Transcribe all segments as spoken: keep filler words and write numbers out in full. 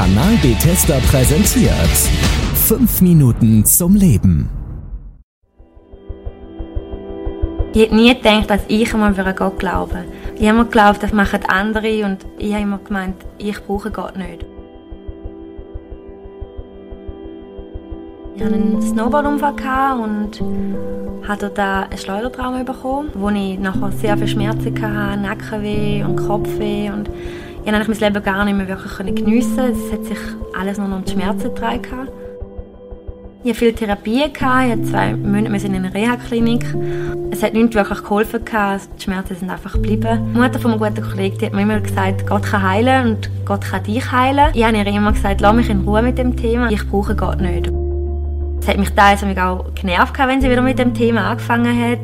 Kanal Bethesda präsentiert fünf Minuten zum Leben. Ich hätte nie gedacht, dass ich einmal an Gott glaube. Ich habe immer geglaubt, das machen andere und ich habe immer gemeint, ich brauche Gott nicht. Ich hatte einen Snowboard-Unfall und hatte da einen Schleudertrauma bekommen, wo ich nachher sehr viel Schmerzen hatte, Nackenweh und Kopfweh. Und ich konnte mein Leben gar nicht mehr wirklich geniessen. Es hat sich alles nur noch um die Schmerzen getragen. Ich hatte viele Therapien, ich hatte zwei Monate in einer Reha-Klinik. Es hat nichts wirklich geholfen, die Schmerzen sind einfach geblieben. Die Mutter von einem guten Kollegen die hat mir immer gesagt, Gott kann heilen und Gott kann dich heilen. Ich habe ihr immer gesagt, lass mich in Ruhe mit dem Thema, ich brauche Gott nicht. Es hat mich teilweise auch genervt, wenn sie wieder mit dem Thema angefangen hat.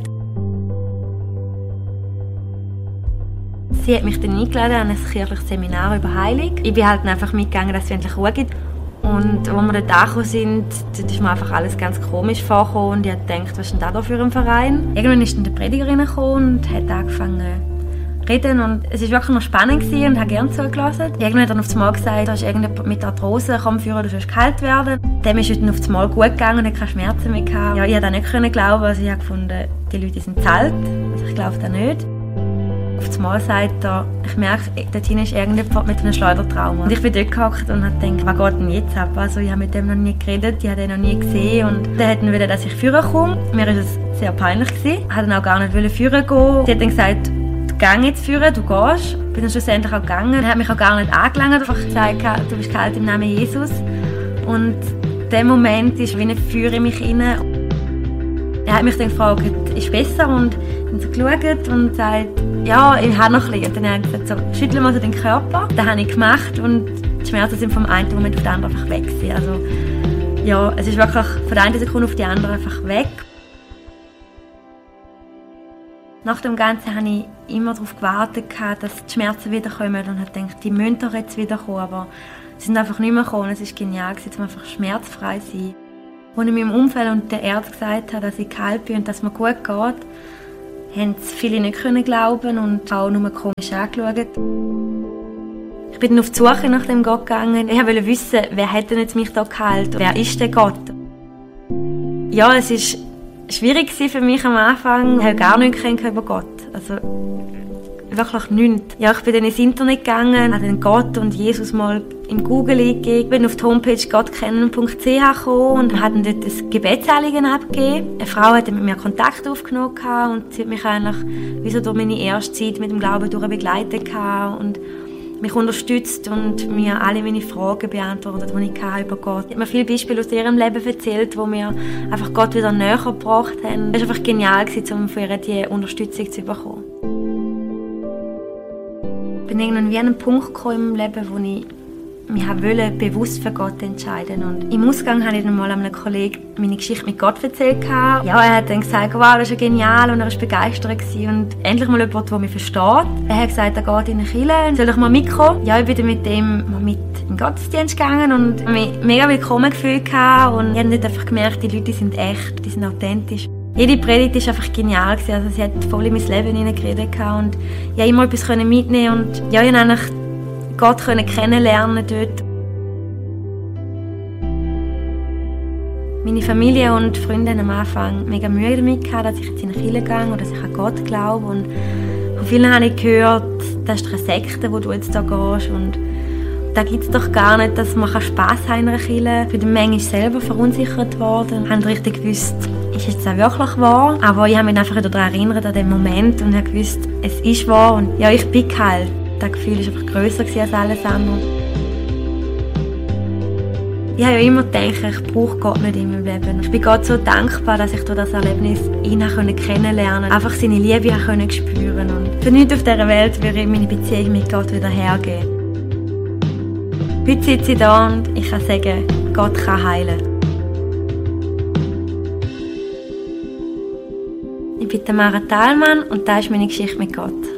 Sie hat mich dann eingeladen an ein kirchliches Seminar über Heilung. Ich bin halt einfach mitgegangen, dass es endlich Ruhe gibt. Und als wir dort angekommen sind, dort ist mir einfach alles ganz komisch vorgekommen und ich habe gedacht, was ist denn das für ein Verein? Irgendwann ist dann die Predigerin gekommen und hat angefangen zu reden und es war wirklich noch spannend gewesen und habe gerne zugelassen. Irgendwann hat dann auf das Mal gesagt, da ist irgendjemand mit Arthrose, komm führen, du sollst geheilt werden. Dem ist es dann auf das Mal gut gegangen und hat keine Schmerzen mehr gehabt. Ja, ich konnte das nicht glauben, also ich habe gefunden, die Leute sind zu alt, also ich glaube das nicht. Auf das Mal sagt er, ich merke, dort hinten ist irgendjemand mit einem Schleudertrauma. Und ich bin dort gehockt und habe gedacht, was geht denn jetzt ab? Also ich habe mit dem noch nie geredet, ich habe ihn noch nie gesehen. Und dann wollten wir, dass ich führen komme. Mir war es sehr peinlich gewesen. Ich wollte dann auch gar nicht führen gehen. Sie hat dann gesagt, du geh jetzt führen, du gehst. Ich bin dann schlussendlich auch gegangen. Er hat mich auch gar nicht angelangt, einfach gesagt, du bist geheilt im Namen Jesus. Und der Moment ist wie eine Feuer in mich rein. Er hat mich dann gefragt, ist es besser? Und dann so geschaut und gesagt, ja, ich habe noch ein bisschen. Und dann hat er gesagt, so, schüttel mal so den Körper. Das habe ich gemacht und die Schmerzen sind vom einen Moment auf den anderen einfach weg gewesen. Also, ja, es ist wirklich von der einen Sekunde auf die andere einfach weg. Nach dem Ganzen habe ich immer darauf gewartet, dass die Schmerzen wiederkommen und habe gedacht, die müssen doch jetzt wiederkommen. Aber sie sind einfach nicht mehr gekommen. Es war genial, jetzt einfach schmerzfrei sein. Als ich meinem Umfeld und der Ärzte gesagt habe, dass ich geheilt bin und dass es mir gut geht, haben es viele nicht glauben und auch nur komisch angeschaut. Ich bin dann auf die Suche nach dem Gott gegangen. Ich wollte wissen, wer hat denn jetzt mich da geheilt? Wer ist der Gott? Ja, es war schwierig für mich am Anfang. Ich habe gar nichts über Gott. Also, wirklich nichts. Ja, ich bin dann ins Internet gegangen, habe dann Gott und Jesus mal in Google eingegeben. Ich bin auf die Homepage gottkennen punkt c h gekommen und habe dann dort ein Gebetsanliegen abgegeben. Eine Frau hatte mit mir Kontakt aufgenommen und sie hat mich eigentlich wie so durch meine erste Zeit mit dem Glauben durch begleitet und mich unterstützt und mir alle meine Fragen beantwortet, die ich hatte über Gott. Sie hat mir viele Beispiele aus ihrem Leben erzählt, wo mir einfach Gott wieder näher gebracht haben. Es war einfach genial, um von ihr diese Unterstützung zu bekommen. Ich bin irgendwann wie an einen Punkt gekommen im Leben, wo ich mich wollte, bewusst für Gott entscheiden. Und im Ausgang habe ich dann mal einem Kollegen meine Geschichte mit Gott erzählt. Ja, er hat dann gesagt, wow, das ist ja genial und er war begeistert. Und endlich mal jemand, der mich versteht. Er hat gesagt, er geht in eine Kirche, soll ich mal mitkommen? Ja, ich bin dann mit dem mal mit in den Gottesdienst gegangen und mich mega willkommen gefühlt. Und ich habe nicht einfach gemerkt, die Leute sind echt, die sind authentisch. Jede Predigt war einfach genial. Also sie hat voll in mein Leben hineingeredet und ich konnte immer etwas mitnehmen und ja, ich konnte Gott kennenlernen dort. Meine Familie und Freunde haben am Anfang mega Mühe damit gehabt, dass ich jetzt in eine Kirche gehe oder dass ich an Gott glaube. Und von vielen habe ich gehört, das ist eine Sekte, wo du jetzt da gehst. Und da gibt es doch gar nicht, dass man Spass haben in einer Kirche. Ich bin manchmal selber verunsichert worden. Ich habe richtig gewusst, ist jetzt auch wirklich wahr? Aber ich habe mich einfach wieder daran erinnert, an den Moment und habe gewusst, es ist wahr. Und ja, ich bin geheilt. Das Gefühl war einfach grösser als alles andere. Ich habe ja immer gedacht, ich brauche Gott nicht in meinem Leben. Ich bin Gott so dankbar, dass ich durch das Erlebnis ihn kennenlernen konnte, einfach seine Liebe spüren konnte. Und für nichts auf dieser Welt würde ich meine Beziehung mit Gott wieder hergeben. Heute sitze ich da und ich kann sagen, Gott kann heilen. Ich bin Tamara Thalmann und das ist meine Geschichte mit Gott.